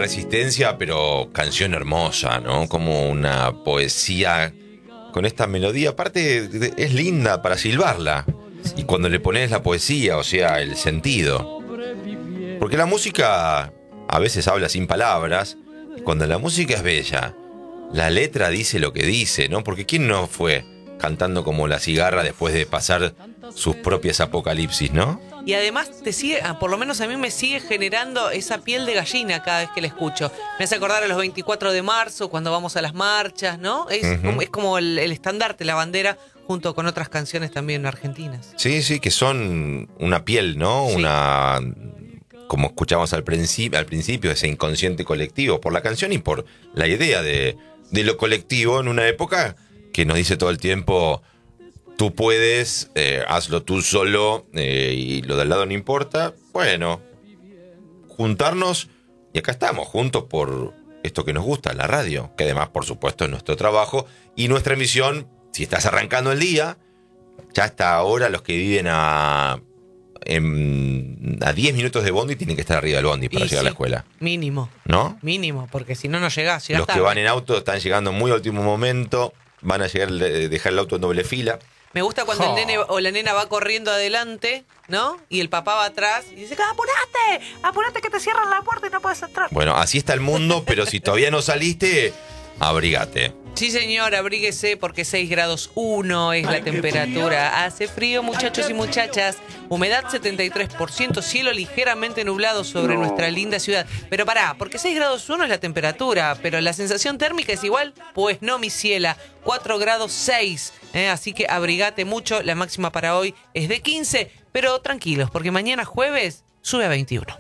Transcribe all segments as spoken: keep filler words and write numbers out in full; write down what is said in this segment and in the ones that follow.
Resistencia, pero canción hermosa, ¿no? Como una poesía con esta melodía. Aparte, es linda para silbarla. Y cuando le pones la poesía, o sea, el sentido. Porque la música a veces habla sin palabras. Y cuando la música es bella, la letra dice lo que dice, ¿no? Porque ¿quién no fue cantando como la cigarra después de pasar sus propias apocalipsis, ¿no? Y además te sigue, por lo menos a mí me sigue generando esa piel de gallina cada vez que la escucho. Me hace acordar a los veinticuatro de marzo, cuando vamos a las marchas, ¿no? Es, uh-huh. como, es como el, el estandarte, la bandera, junto con otras canciones también argentinas. Sí, sí, que son una piel, ¿no? Sí. Una, como escuchamos al principio, al principio, ese inconsciente colectivo, por la canción y por la idea de, de lo colectivo en una época que nos dice todo el tiempo: tú puedes, eh, hazlo tú solo, eh, y lo del lado no importa. Bueno, juntarnos, y acá estamos, juntos por esto que nos gusta, la radio, que además, por supuesto, es nuestro trabajo y nuestra misión. Si estás arrancando el día, ya hasta ahora los que viven a, en, a diez minutos de bondi tienen que estar arriba del bondi para y llegar sí, a la escuela. Mínimo. ¿No? Mínimo, porque si no, no llegás. llegás los tarde. Que van en auto están llegando muy a último momento, van a llegar dejar el auto en doble fila. Me gusta cuando oh. el nene o la nena va corriendo adelante, ¿no? Y el papá va atrás y dice: ¡apurate! ¡Apurate que te cierran la puerta y no puedes entrar! Bueno, así está el mundo, pero si todavía no saliste, abrígate. Sí, señor, abríguese porque seis grados uno es Ay, la temperatura. Frío. Hace frío, muchachos y muchachas. Humedad setenta y tres por ciento, cielo ligeramente nublado sobre no. nuestra linda ciudad. Pero pará, porque seis grados uno es la temperatura, pero la sensación térmica es igual. Pues no, mi ciela, cuatro grados seis. ¿eh? Así que abrigate mucho. La máxima para hoy es de quince, pero tranquilos, porque mañana jueves sube a veintiuno.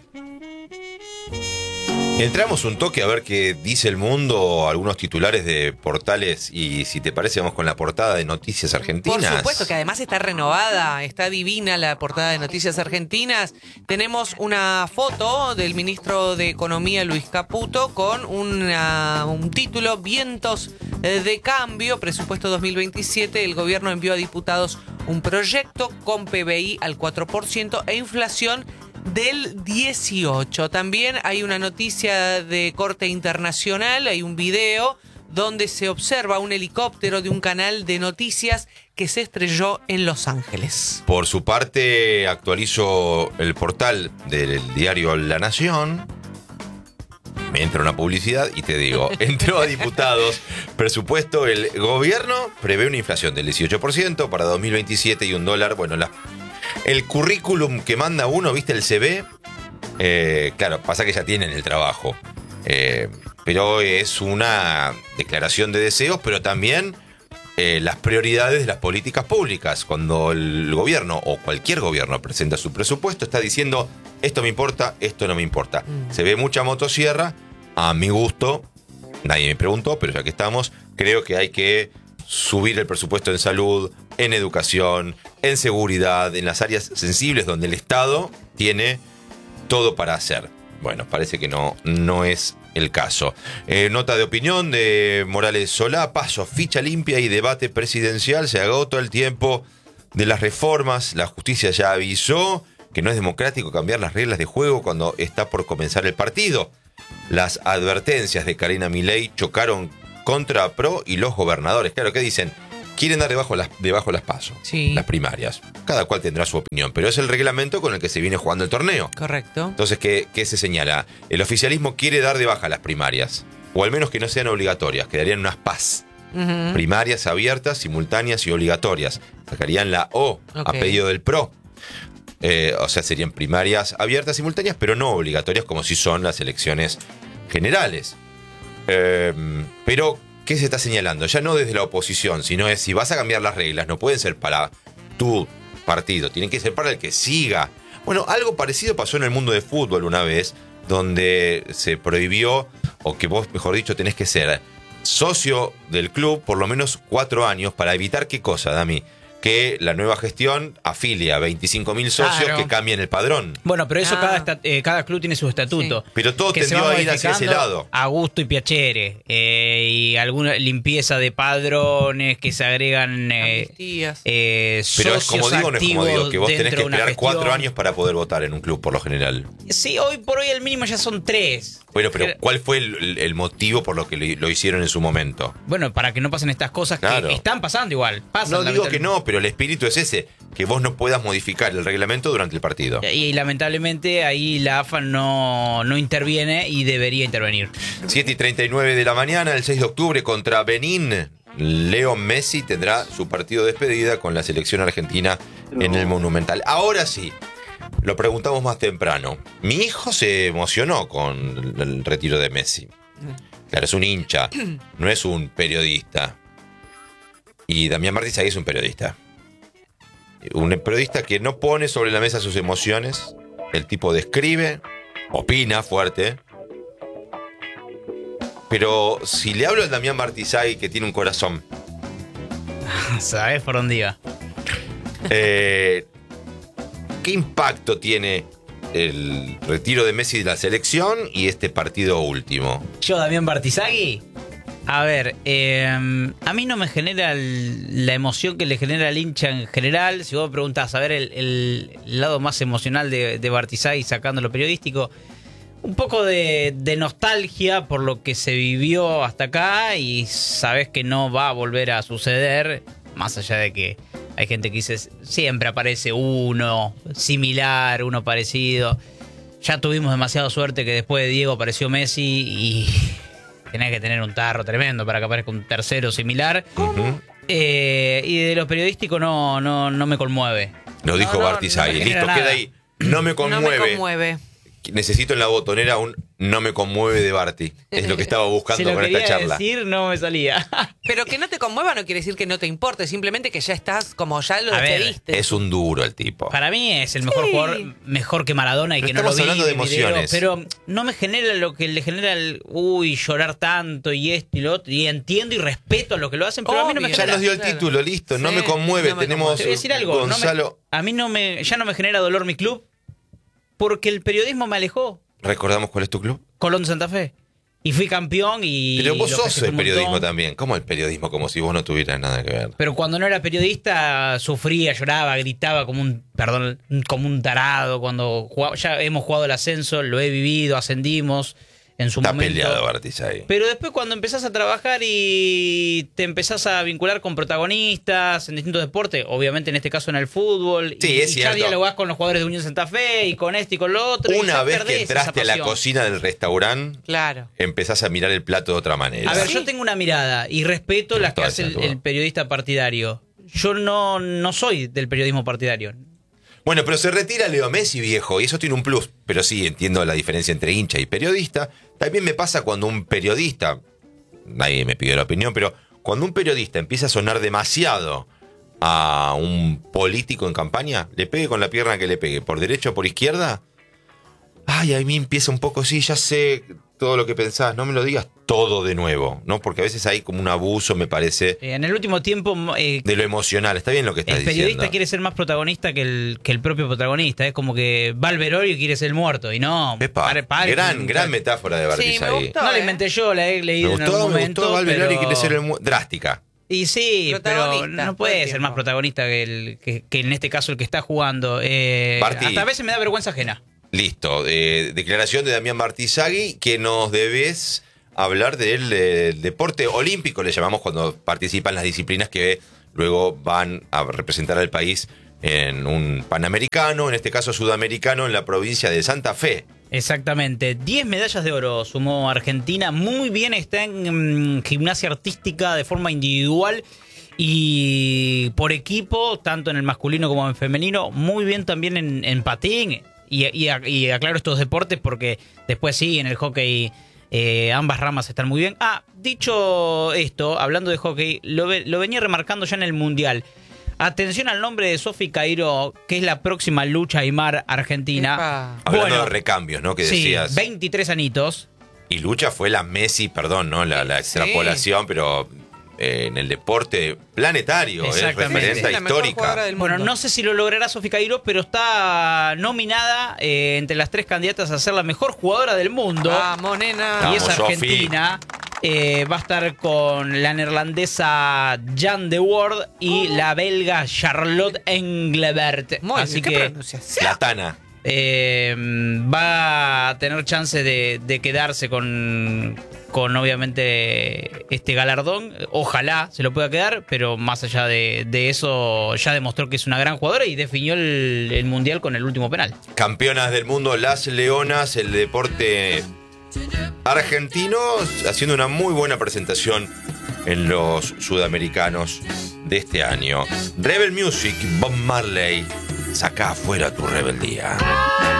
Entramos un toque a ver qué dice el mundo, algunos titulares de portales, y si te parece vamos con la portada de Noticias Argentinas. Por supuesto, que además está renovada, está divina la portada de Noticias Argentinas. Tenemos una foto del ministro de Economía, Luis Caputo, con una, un título: Vientos de cambio, presupuesto dos mil veintisiete. El gobierno envió a diputados un proyecto con P B I al cuatro por ciento e inflación del dieciocho. También hay una noticia de corte internacional, hay un video donde se observa un helicóptero de un canal de noticias que se estrelló en Los Ángeles. Por su parte, actualizo el portal del diario La Nación. Me entra una publicidad y te digo, entró a diputados presupuesto, el gobierno prevé una inflación del dieciocho por ciento para dos mil veintisiete y un dólar, bueno, la el currículum que manda uno, ¿viste? El C V. Eh, claro, pasa que ya tienen el trabajo. Eh, pero es una declaración de deseos, pero también eh, las prioridades de las políticas públicas. Cuando el gobierno o cualquier gobierno presenta su presupuesto, está diciendo: esto me importa, esto no me importa. Mm. Se ve mucha motosierra. A mi gusto, nadie me preguntó, pero ya que estamos, creo que hay que subir el presupuesto en salud, en educación, en seguridad, en las áreas sensibles donde el Estado tiene todo para hacer. Bueno, parece que no, no es el caso. Eh, nota de opinión de Morales Solá: paso, ficha limpia y debate presidencial. Se agotó el tiempo de las reformas. La justicia ya avisó que no es democrático cambiar las reglas de juego cuando está por comenzar el partido. Las advertencias de Karina Milei chocaron contra Pro y los gobernadores. Claro, ¿qué dicen? Quieren dar debajo las, debajo las PASO, sí. las primarias. Cada cual tendrá su opinión, pero es el reglamento con el que se viene jugando el torneo. Correcto. Entonces, ¿qué, qué se señala? El oficialismo quiere dar de baja las primarias, o al menos que no sean obligatorias, quedarían unas P A S. Uh-huh. Primarias abiertas, simultáneas y obligatorias. Sacarían la O okay. a pedido del Pro. Eh, o sea, serían primarias abiertas, simultáneas, pero no obligatorias como si son las elecciones generales. Eh, pero, ¿qué se está señalando? Ya no desde la oposición, sino es: si vas a cambiar las reglas, no pueden ser para tu partido, tienen que ser para el que siga. Bueno, algo parecido pasó en el mundo de fútbol una vez, donde se prohibió, o que vos, mejor dicho, tenés que ser socio del club por lo menos cuatro años para evitar, ¿qué cosa, Dami? que la nueva gestión afilia a veinticinco mil socios Claro. que cambien el padrón. Bueno, pero eso Ah. cada, esta- eh, cada club tiene su estatuto. Sí. Pero todo que se tendió va a ir hacia ese modificando lado. a gusto y piacere. Eh, y alguna limpieza de padrones que se agregan eh, Amnistías. eh, Pero es como socios digo, no es como digo, activos que vos tenés dentro que de una esperar cuatro gestión. años para poder votar en un club, por lo general. Sí, hoy por hoy el mínimo ya son tres. Bueno, pero Eh, ¿cuál fue el, el- el motivo por lo que lo, lo hicieron en su momento? Bueno, para que no pasen estas cosas Claro. que están pasando igual. Pasan, No digo que lamentablemente. no, pero el espíritu es ese, que vos no puedas modificar el reglamento durante el partido. Y lamentablemente ahí la A F A no, no interviene y debería intervenir. siete y treinta y nueve de la mañana, el seis de octubre, contra Benín. Leo Messi tendrá su partido de despedida con la selección argentina en el Monumental. Ahora sí, lo preguntamos más temprano. Mi hijo se emocionó con el retiro de Messi. Claro, es un hincha, no es un periodista. Y Damián Martínez es un periodista. Un periodista que no pone sobre la mesa sus emociones. El tipo describe, opina fuerte. Pero si le hablo a Damián Martizay, que tiene un corazón, ¿Sabes por dónde iba? eh, ¿qué impacto tiene el retiro de Messi de la selección y este partido último? Yo, Damián Bartizagui. A ver, eh, a mí no me genera el- la emoción que le genera al hincha en general. Si vos me preguntás, a ver, el, el lado más emocional de, de Bartizagui sacando lo periodístico, un poco de, de nostalgia por lo que se vivió hasta acá y sabés que no va a volver a suceder, más allá de que hay gente que dice siempre aparece uno similar, uno parecido. Ya tuvimos demasiada suerte que después de Diego apareció Messi y tenés que tener un tarro tremendo para que aparezca un tercero similar. Ujú. Eh, y de lo periodístico no, no, no me conmueve. Lo dijo no, Bartizay. no me Listo, genera queda nada. ahí. No me conmueve. No me conmueve. Necesito en la botonera un no me conmueve de Barty. Es lo que estaba Si buscando lo con esta quería charla. decir, no me salía. Pero que no te conmueva no quiere decir que no te importe, simplemente que ya estás como ya lo A ver, despediste. Es un duro el tipo. Para mí es el mejor Sí. jugador, mejor que Maradona y Pero que no lo estamos vi. hablando de mi video, emociones. pero no me genera lo que le genera el uy, llorar tanto y esto y lo otro. Y entiendo y respeto a lo que lo hacen, pero a mí no me Obvio. Ya genera. nos dio el Claro. título, listo. No Sí, me conmueve. no me Tenemos conmueve. Te voy a decir algo. no me- Gonzalo. a mí no me, ya no me genera dolor mi club porque el periodismo me alejó. ¿Recordamos cuál es tu club? Colón de Santa Fe. Y fui campeón y. Pero vos lo sos festejé el un periodismo montón. también. ¿Cómo el periodismo? Como si vos no tuvieras nada que ver. Pero cuando no era periodista, sufría, lloraba, gritaba como un, perdón, como un tarado. Cuando jugaba- ya hemos jugado el ascenso, lo he vivido, ascendimos en su Está momento. peleado Bartizay. Pero después cuando empezás a trabajar y te empezás a vincular con protagonistas en distintos deportes, obviamente en este caso en el fútbol, Sí, y, es y cierto. ya dialogás con los jugadores de Unión Santa Fe y con este y con lo otro. y Una ya vez perdés que esa entraste a la pasión. cocina del restaurante, Claro. empezás a mirar el plato de otra manera. A ver, Sí. yo tengo una mirada y respeto la que Toda hace esa el, tuya. el periodista partidario. Yo no, no soy del periodismo partidario. Bueno, pero se retira Leo Messi, viejo, y eso tiene un plus. Pero sí, entiendo la diferencia entre hincha y periodista. También me pasa cuando un periodista, nadie me pidió la opinión, pero cuando un periodista empieza a sonar demasiado a un político en campaña, le pegue con la pierna que le pegue, por derecha o por izquierda, ay, a mí empieza un poco, sí, ya sé todo lo que pensás, no me lo digas todo de nuevo, ¿no? Porque a veces hay como un abuso, me parece, Eh, En el último tiempo, eh, de lo emocional. Está bien lo que estás el periodista diciendo. quiere ser más protagonista que el, que el propio protagonista. Es como que va al velorio y quiere ser el muerto. Y no. Epa, pare- pare- gran, gran metáfora de Sí, Bartizay. me gustó. No la ¿eh? inventé yo, la he Me leído en gustó, algún me momento. gustó Valverón y pero- quiere ser el mu- drástica. Y sí, pero Protagonista, no todo el puede ser tiempo. más protagonista que, el, que, que en este caso el que está jugando. Eh, Barti. hasta a veces me da vergüenza ajena. Listo. Eh, declaración de Damián Martizagui, que nos debes hablar del eh, deporte olímpico, le llamamos cuando participan las disciplinas que luego van a representar al país en un panamericano, en este caso sudamericano, en la provincia de Santa Fe. Exactamente. diez medallas de oro sumó Argentina. Muy bien está en mm, gimnasia artística de forma individual y por equipo, tanto en el masculino como en el femenino. Muy bien también en, en patín. Y, y, y aclaro estos deportes porque después sí, en el hockey eh, ambas ramas están muy bien. Ah, dicho esto, hablando de hockey, lo, ve- lo venía remarcando ya en el Mundial. Atención al nombre de Sofi Cairo, que es la próxima lucha Aymar Argentina. Epa. Hablando Bueno, de recambios, ¿no? Que Sí, decías. veintitrés anitos. Y Lucha fue la Messi, perdón, ¿no? La, la extrapolación, pero eh, en el deporte planetario, es Exactamente. referencia Es la mejor histórica. jugadora del Bueno, mundo. no sé si lo logrará Sofi Cairo, pero está nominada eh, entre las tres candidatas a ser la mejor jugadora del mundo. Vamos, nena. y Vamos, es Argentina. Eh, va a estar con la neerlandesa Jan de Woord y la belga Charlotte Engelbert. Muy Así bien, ¿qué que pronunciación? La Tana. eh, va a tener chance de, de quedarse con, con obviamente este galardón. Ojalá se lo pueda quedar, pero más allá de, de eso ya demostró que es una gran jugadora y definió el, el Mundial con el último penal. Campeonas del mundo, las Leonas, el deporte argentino, haciendo una muy buena presentación en los sudamericanos de este año. Rebel Music, Bob Marley, saca afuera tu rebeldía.